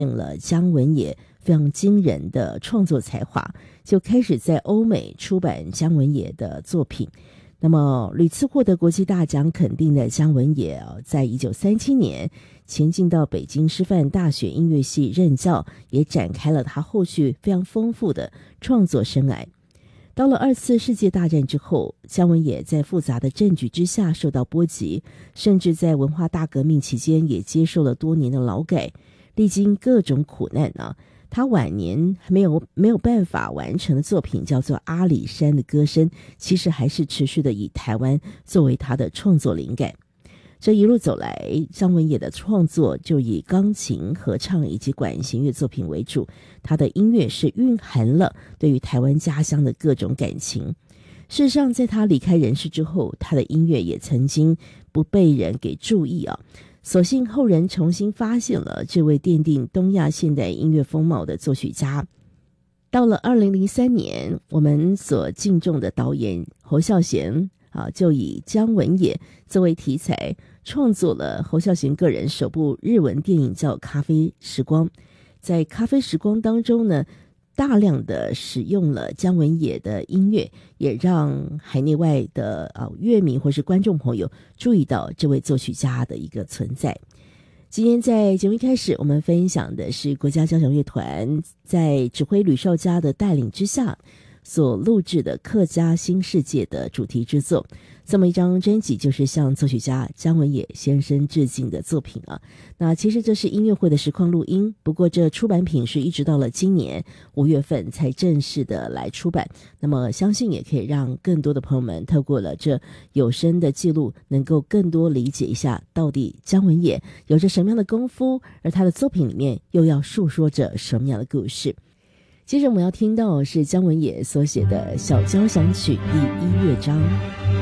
了姜文也非常惊人的创作才华，就开始在欧美出版姜文也的作品。那么屡次获得国际大奖肯定的姜文也，在1937年前进到北京师范大学音乐系任教，也展开了他后续非常丰富的创作生涯。到了2次世界大战之后，姜文也在复杂的政局之下受到波及，甚至在文化大革命期间也接受了多年的劳改，历经各种苦难啊。他晚年没有办法完成的作品叫做《阿里山的歌声》，其实还是持续的以台湾作为他的创作灵感。这一路走来，姜文也的创作就以钢琴、合唱以及管弦乐作品为主，他的音乐是蕴含了对于台湾家乡的各种感情。事实上，在他离开人世之后，他的音乐也曾经不被人给注意啊。所幸后人重新发现了这位奠定东亚现代音乐风貌的作曲家。到了2003年，我们所敬重的导演侯孝贤就以姜文也作为题材，创作了侯孝贤个人首部日文电影叫《咖啡时光》。在《咖啡时光》当中呢，大量的使用了姜文也的音乐，也让海内外的乐迷或是观众朋友注意到这位作曲家的一个存在。今天在节目一开始，我们分享的是国家交响乐团在指挥吕绍嘉的带领之下所录制的客家新世界的主题之作。这么一张专辑就是向作曲家姜文也先生致敬的作品啊。那其实这是音乐会的实况录音，不过这出版品是一直到了今年5月份才正式的来出版。那么相信也可以让更多的朋友们透过了这有声的记录，能够更多理解一下到底姜文也有着什么样的功夫，而他的作品里面又要述说着什么样的故事。接着我们要听到是姜文也所写的小交响曲第1乐章。